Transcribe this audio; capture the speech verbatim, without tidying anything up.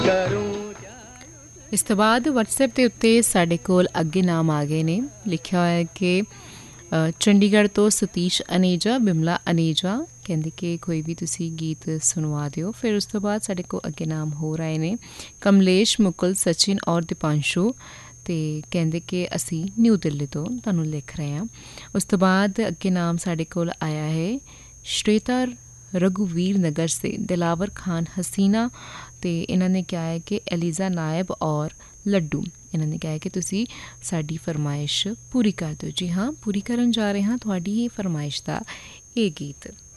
इस तो बाद वट्सएप के उत्ते साढ़े कोल अगे नाम आ गए ने लिखा हुआ है कि चंडीगढ़ तो सतीश अनेजा बिमला अनेजा कहते कि कोई भी तुसी गीत सुनवा दिओ। फिर उस तो बाद साढ़े को अगे नाम हो रहे ने कमलेश मुकुल सचिन और दीपांशु तो कहते कि असी न्यू दिल्ली तो तुहानू लिख रहे हैं। उस तो बाद अगे नाम साढ़े कोल आया है श्वेता रघुवीर नगर से दिलावर खान हसीना तो इन्होंने क्या है कि एलिज़ा नायब और लड्डू इन्होंने क्या है कि तुसी साड़ी फरमाइश पूरी कर दो। जी हाँ, पूरी करन जा रहे हैं थोड़ी ही फरमाइश का ये गीत।